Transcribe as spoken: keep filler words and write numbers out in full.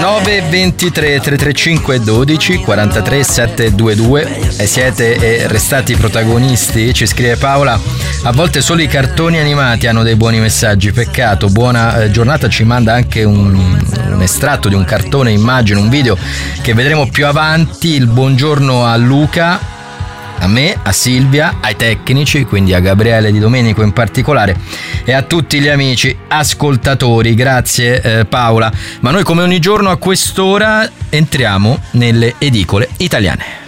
nove ventitré tre tre cinque dodici quarantatré settecentoventidue. E siete e restati protagonisti, ci scrive Paola. A volte solo i cartoni animati hanno dei buoni messaggi, peccato. Buona eh, giornata, ci manda anche un, un estratto di un cartone, immagino, un video che vedremo più avanti. Il buongiorno a Luca, a me, a Silvia, ai tecnici, quindi a Gabriele Di Domenico in particolare, e a tutti gli amici ascoltatori. Grazie eh, Paola. Ma noi, come ogni giorno a quest'ora, entriamo nelle edicole italiane.